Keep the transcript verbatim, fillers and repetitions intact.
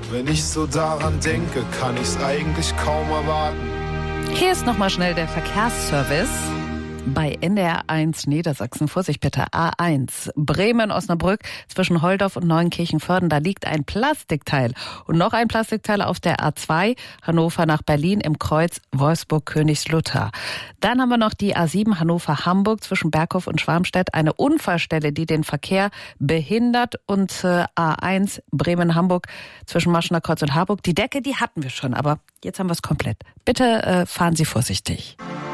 Wenn ich so daran denke, kann ich's eigentlich kaum erwarten. Hier ist nochmal schnell der Verkehrsservice. Bei N D R eins Niedersachsen, Vorsicht bitte, A eins, Bremen-Osnabrück zwischen Holdorf und Neunkirchen-Vörden, da liegt ein Plastikteil. Und noch ein Plastikteil auf der A zwei, Hannover nach Berlin im Kreuz Wolfsburg-Königslutter. Dann haben wir noch die A sieben Hannover-Hamburg zwischen Berghof und Schwarmstedt, eine Unfallstelle, die den Verkehr behindert. Und äh, A eins Bremen-Hamburg zwischen Maschener Kreuz und Harburg. Die Decke, die hatten wir schon, aber jetzt haben wir es komplett. Bitte äh, fahren Sie vorsichtig.